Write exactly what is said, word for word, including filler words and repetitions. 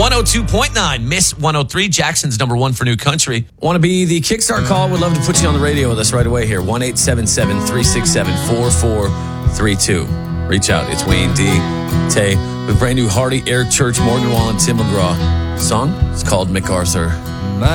one oh two point nine, Miss one oh three, Jackson's number one for new country. Want to be the Kickstart call? Would love to put you on the radio with us right away here. one eight seven seven, three six seven, four four three two. Reach out. It's Wayne D. Tay with brand new Hardy, Eric Church, Morgan Wallen, Tim McGraw. Song? It's called MacArthur.